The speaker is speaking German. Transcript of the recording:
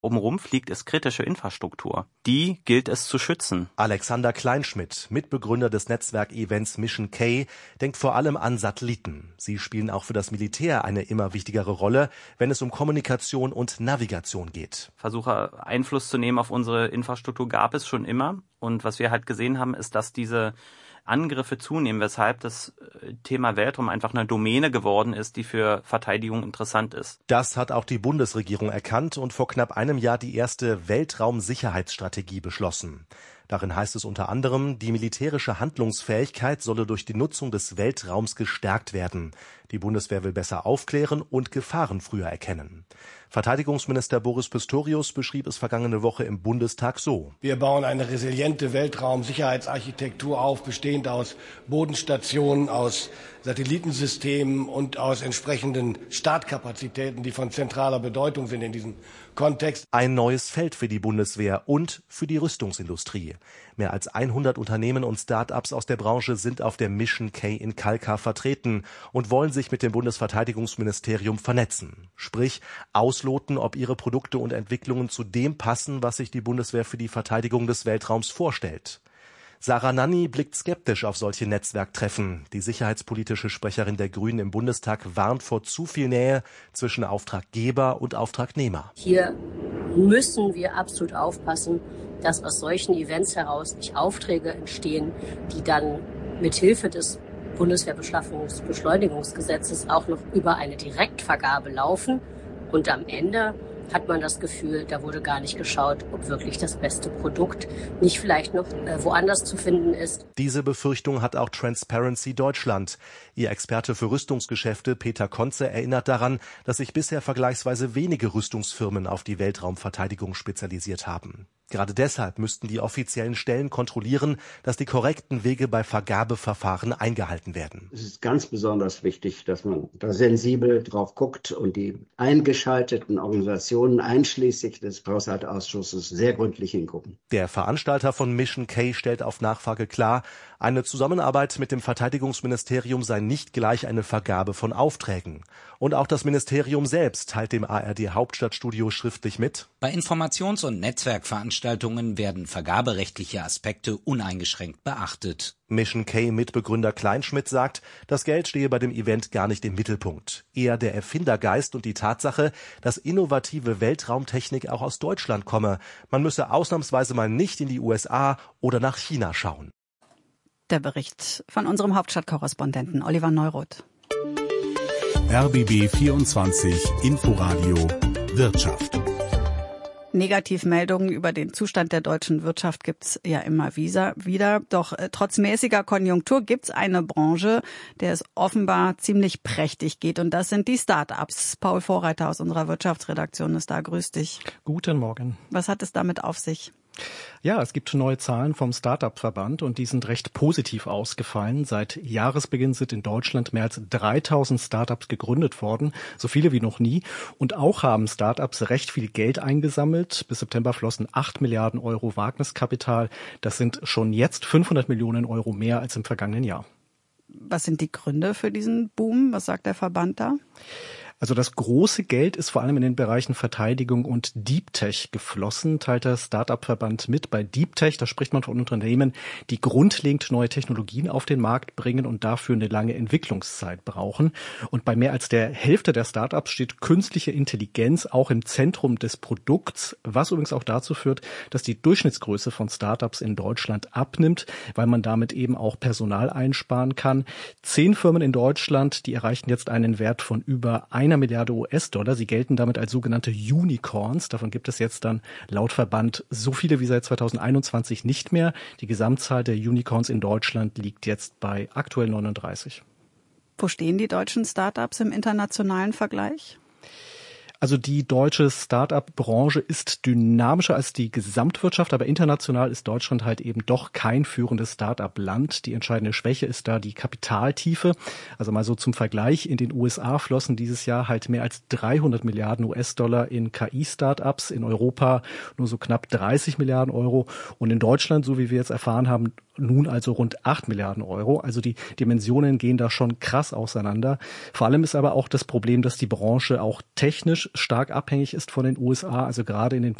obenrum fliegt, ist kritische Infrastruktur. Die gilt es zu schützen. Alexander Kleinschmidt, Mitbegründer des Netzwerkevents Mission K, denkt vor allem an Satelliten. Sie spielen auch für das Militär eine immer wichtigere Rolle, wenn es um Kommunikation und Navigation geht. Versuche, Einfluss zu nehmen auf unsere Infrastruktur gab es schon immer. Und was wir halt gesehen haben, ist, dass diese Angriffe zunehmen, weshalb das Thema Weltraum einfach eine Domäne geworden ist, die für Verteidigung interessant ist. Das hat auch die Bundesregierung erkannt und vor knapp einem Jahr die erste Weltraumsicherheitsstrategie beschlossen. Darin heißt es unter anderem, die militärische Handlungsfähigkeit solle durch die Nutzung des Weltraums gestärkt werden. Die Bundeswehr will besser aufklären und Gefahren früher erkennen. Verteidigungsminister Boris Pistorius beschrieb es vergangene Woche im Bundestag so: Wir bauen eine resiliente Weltraumsicherheitsarchitektur auf, bestehend aus Bodenstationen, aus Satellitensystemen und aus entsprechenden Startkapazitäten, die von zentraler Bedeutung sind in diesem Kontext. Ein neues Feld für die Bundeswehr und für die Rüstungsindustrie. Mehr als 100 Unternehmen und Start-ups aus der Branche sind auf der Mission K in Kalkar vertreten und wollen sich mit dem Bundesverteidigungsministerium vernetzen. Sprich, ausloten, ob ihre Produkte und Entwicklungen zu dem passen, was sich die Bundeswehr für die Verteidigung des Weltraums vorstellt. Sarah Nanni blickt skeptisch auf solche Netzwerktreffen. Die sicherheitspolitische Sprecherin der Grünen im Bundestag warnt vor zu viel Nähe zwischen Auftraggeber und Auftragnehmer. Hier müssen wir absolut aufpassen, dass aus solchen Events heraus nicht Aufträge entstehen, die dann mit Hilfe des Bundeswehrbeschaffungsbeschleunigungsgesetzes auch noch über eine Direktvergabe laufen. Und am Ende hat man das Gefühl, da wurde gar nicht geschaut, ob wirklich das beste Produkt nicht vielleicht noch woanders zu finden ist. Diese Befürchtung hat auch Transparency Deutschland. Ihr Experte für Rüstungsgeschäfte Peter Konze erinnert daran, dass sich bisher vergleichsweise wenige Rüstungsfirmen auf die Weltraumverteidigung spezialisiert haben. Gerade deshalb müssten die offiziellen Stellen kontrollieren, dass die korrekten Wege bei Vergabeverfahren eingehalten werden. Es ist ganz besonders wichtig, dass man da sensibel drauf guckt und die eingeschalteten Organisationen einschließlich des Haushaltsausschusses sehr gründlich hingucken. Der Veranstalter von Mission K stellt auf Nachfrage klar, eine Zusammenarbeit mit dem Verteidigungsministerium sei nicht gleich eine Vergabe von Aufträgen. Und auch das Ministerium selbst teilt dem ARD Hauptstadtstudio schriftlich mit: Bei Informations- und Netzwerkveranstaltungen werden vergaberechtliche Aspekte uneingeschränkt beachtet. Mission K Mitbegründer Kleinschmidt sagt, das Geld stehe bei dem Event gar nicht im Mittelpunkt. Eher der Erfindergeist und die Tatsache, dass innovative Weltraumtechnik auch aus Deutschland komme. Man müsse ausnahmsweise mal nicht in die USA oder nach China schauen. Der Bericht von unserem Hauptstadtkorrespondenten Oliver Neuroth. RBB 24 Inforadio Wirtschaft. Negativmeldungen über den Zustand der deutschen Wirtschaft gibt's ja immer wieder. Doch trotz mäßiger Konjunktur gibt's eine Branche, der es offenbar ziemlich prächtig geht. Und das sind die Start-ups. Paul Vorreiter aus unserer Wirtschaftsredaktion ist da. Grüß dich. Guten Morgen. Was hat es damit auf sich? Ja, es gibt neue Zahlen vom Start-up-Verband und die sind recht positiv ausgefallen. Seit Jahresbeginn sind in Deutschland mehr als 3000 Start-ups gegründet worden, so viele wie noch nie. Und auch haben Start-ups recht viel Geld eingesammelt. Bis September flossen 8 Milliarden Euro Wagniskapital. Das sind schon jetzt 500 Millionen Euro mehr als im vergangenen Jahr. Was sind die Gründe für diesen Boom? Was sagt der Verband da? Also das große Geld ist vor allem in den Bereichen Verteidigung und Deep Tech geflossen, teilt der Start-up-Verband mit. Bei Deep Tech, da spricht man von Unternehmen, die grundlegend neue Technologien auf den Markt bringen und dafür eine lange Entwicklungszeit brauchen. Und bei mehr als der Hälfte der Start-ups steht künstliche Intelligenz auch im Zentrum des Produkts, was übrigens auch dazu führt, dass die Durchschnittsgröße von Start-ups in Deutschland abnimmt, weil man damit eben auch Personal einsparen kann. 10 Firmen in Deutschland, die erreichen jetzt einen Wert von über 1 Milliarde US-Dollar. Sie gelten damit als sogenannte Unicorns. Davon gibt es jetzt dann laut Verband so viele wie seit 2021 nicht mehr. Die Gesamtzahl der Unicorns in Deutschland liegt jetzt bei aktuell 39. Wo stehen die deutschen Start-ups im internationalen Vergleich? Also die deutsche Start-up-Branche ist dynamischer als die Gesamtwirtschaft, aber international ist Deutschland halt eben doch kein führendes Start-up-Land. Die entscheidende Schwäche ist da die Kapitaltiefe. Also mal so zum Vergleich, in den USA flossen dieses Jahr halt mehr als 300 Milliarden US-Dollar in KI-Start-ups, in Europa nur so knapp 30 Milliarden Euro und in Deutschland, so wie wir jetzt erfahren haben, nun also rund 8 Milliarden Euro. Also die Dimensionen gehen da schon krass auseinander. Vor allem ist aber auch das Problem, dass die Branche auch technisch stark abhängig ist von den USA, also gerade in den